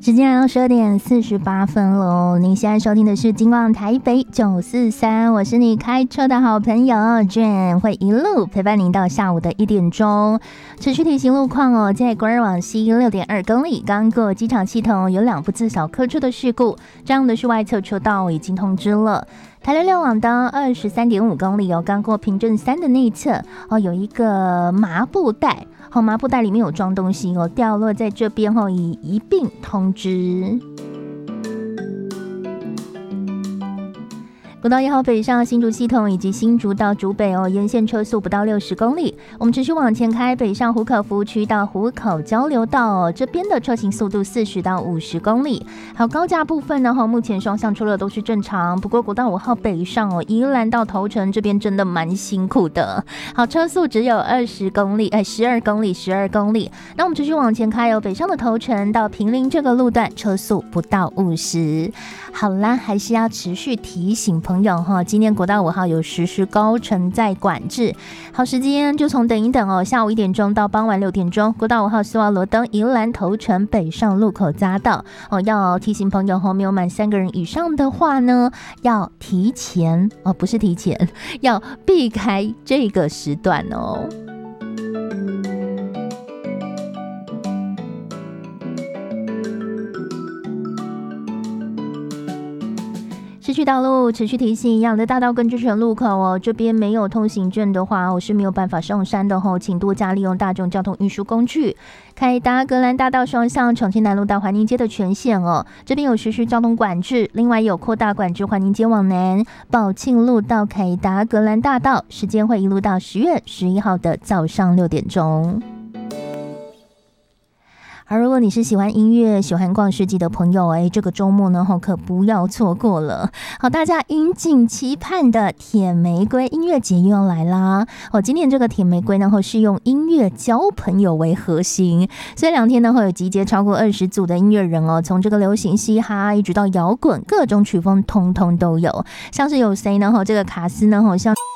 时间来到12:48喽。您现在收听的是金旺台北943，我是你开车的好朋友 Jane， 会一路陪伴您到下午的1点钟。持续提醒路况哦，在国二往西6.2公里，刚过机场系统有2部自小客车的事故，这样的是外侧车道已经通知了。台六往到23.5公里哦，刚过平镇3的内侧哦，有一个麻布袋。麻布袋里面有装东西哦，掉落在这边后，已一并通知。国道1号北上新竹系统以及新竹到竹北哦，沿线车速不到60公里。我们持续往前开，北上湖口服务区到湖口交流道哦，这边的车行速度40到50公里。还有高架部分呢，目前双向出入都是正常。不过国道5号北上哦，宜兰到头城这边真的蛮辛苦的。好，车速只有12公里，12公里。那我们持续往前开哦，北上的头城到坪林这个路段车速不到50。好啦，还是要持续提醒朋友哈，今天国道5号有实施高承载管制。好，时间就从等一等哦，下午1点钟到傍晚6点钟，国道5号斯瓦罗登宜兰头城北上路口匝道哦，要提醒朋友哦，没有满3个人以上的话呢，要提前哦，不是提前，要避开这个时段哦。市区道路持续提醒，养德大道跟知权路口哦，这边没有通行证的话，我是没有办法上山的哦，请多加利用大众交通运输工具。凯达格兰大道双向重庆南路到环宁街的全线哦，这边有实施交通管制，另外也有扩大管制环宁街往南，宝庆路到凯达格兰大道，时间会一路到10月11号的早上6点钟。而如果你是喜欢音乐、喜欢逛市集的朋友，这个周末呢可不要错过了。好，大家引颈期盼的铁玫瑰音乐节又要来啦！今年这个铁玫瑰呢是用音乐交朋友为核心，所以2天呢会有集结超过20组的音乐人哦，从这个流行、嘻哈一直到摇滚，各种曲风通通都有。像是有谁呢？这个卡斯呢，像